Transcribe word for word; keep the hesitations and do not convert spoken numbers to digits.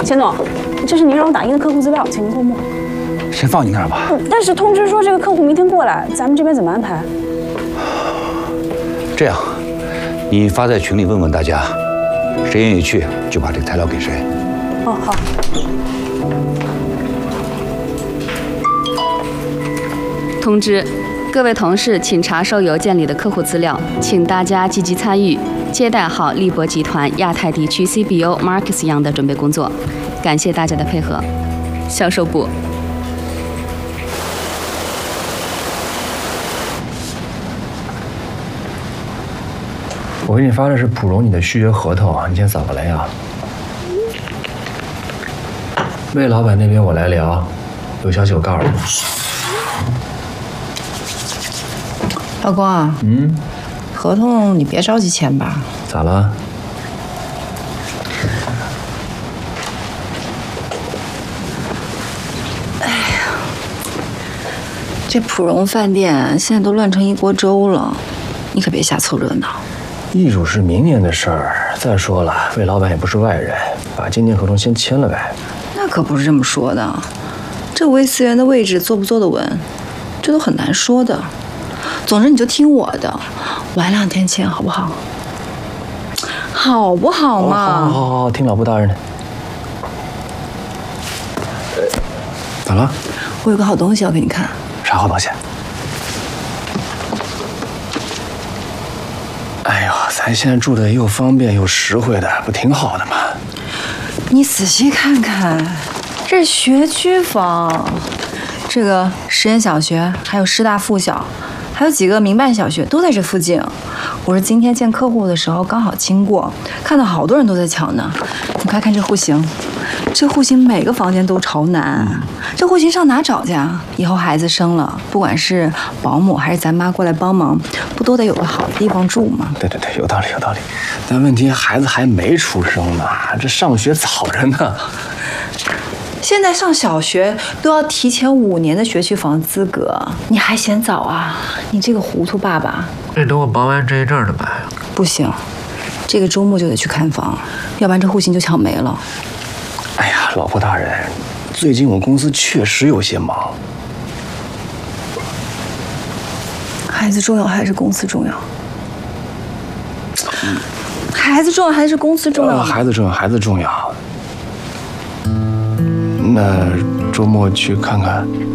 钱总，这是您让我打印的客户资料，请您过目。 先放你那儿吧。 但是通知说这个客户明天过来，咱们这边怎么安排？ 这样，你发在群里问问大家，谁愿意去就把这个材料给谁。 哦，好。 通知，各位同事，请查收邮件里的客户资料，请大家积极参与接待好利博集团亚太地区 C B O Marcus Young 的准备工作，感谢大家的配合。销售部。 我给你发的是普荣你的续约合同，你先扫个雷啊。魏老板那边我来聊，有消息我告诉你。 老公啊， 嗯， 合同你别着急签吧。 咋了？ 哎呀，这普荣饭店现在都乱成一锅粥了，你可别瞎凑热闹。 易主是明年的事儿，再说了，魏老板也不是外人，把今年合同先签了呗。 那可不是这么说的，这魏思源的位置坐不坐得稳，这都很难说的。总之你就听我的，晚两天签好不好？好不好嘛？ 好好好好，听老婆大人的。咋了？ 我有个好东西要给你看。 啥好东西？哎呦，咱现在住的又方便又实惠的，不挺好的吗？ 你仔细看看，这是学区房，这个实验小学，还有师大附小，还有几个民办小学都在这附近。我是今天见客户的时候刚好经过，看到好多人都在抢呢。你快看这户型，这户型每个房间都朝南，这户型上哪找去啊？以后孩子生了，不管是保姆还是咱妈过来帮忙，不都得有个好的地方住吗？ 对对对，有道理有道理。但问题孩子还没出生呢，这上学早着呢。 现在上小学都要提前五年的学区房资格，你还嫌早啊？你这个糊涂爸爸！ 那等我忙完这一阵儿再买。 不行，这个周末就得去看房，要不然这户型就抢没了。 哎呀，老婆大人，最近我公司确实有些忙。 孩子重要还是公司重要？孩子重要还是公司重要？ 呃、孩子重要，孩子重要。那周末去看看。